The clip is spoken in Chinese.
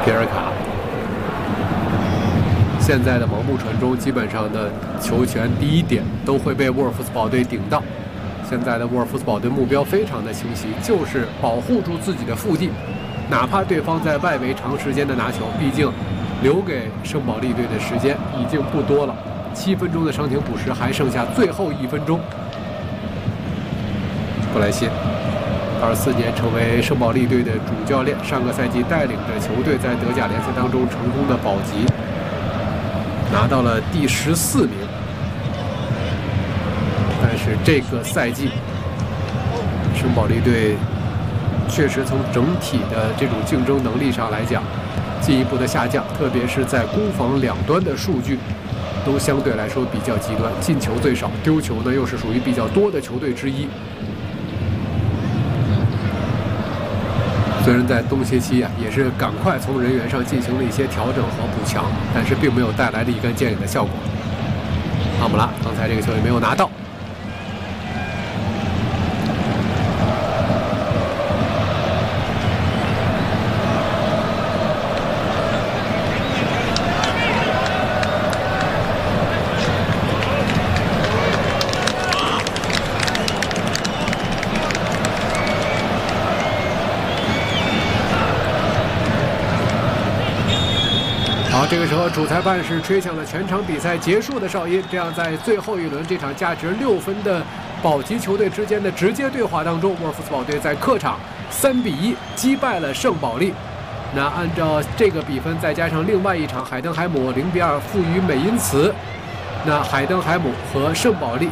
皮尔卡。现在的盲目传中，基本上的球权第一点都会被沃尔夫斯堡队顶到。现在的沃尔夫斯堡队目标非常的清晰，就是保护住自己的腹地，哪怕对方在外围长时间的拿球，毕竟留给圣保利队的时间已经不多了，7分钟的伤停补时还剩下最后1分钟。布莱辛，24年成为圣保利队的主教练，上个赛季带领着球队在德甲联赛当中成功的保级，拿到了第14名。但是这个赛季，圣保利队确实从整体的这种竞争能力上来讲，进一步的下降，特别是在攻防两端的数据都相对来说比较极端，进球最少，丢球呢又是属于比较多的球队之一。虽然在冬歇期也是赶快从人员上进行了一些调整和补强，但是并没有带来立竿见影的效果。阿姆拉刚才这个球也没有拿到。好，这个时候主裁判是吹响了全场比赛结束的哨音，这样在最后一轮这场价值6分的保级球队之间的直接对话当中，沃尔夫斯堡队在客场3比1击败了圣保利。那按照这个比分，再加上另外一场海登海姆0比2负于美因茨，那海登海姆和圣保利